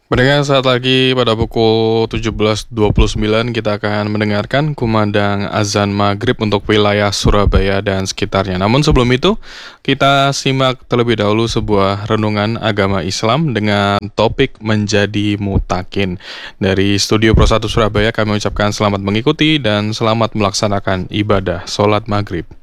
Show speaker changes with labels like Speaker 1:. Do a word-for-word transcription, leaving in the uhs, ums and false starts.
Speaker 1: Pendengar, saat lagi pada pukul tujuh belas dua puluh sembilan kita akan mendengarkan kumandang azan maghrib untuk wilayah Surabaya dan sekitarnya. Namun sebelum itu, kita simak terlebih dahulu sebuah renungan agama Islam dengan topik menjadi mutakin. Dari Studio Pro satu Surabaya kami ucapkan selamat mengikuti dan selamat melaksanakan ibadah sholat maghrib.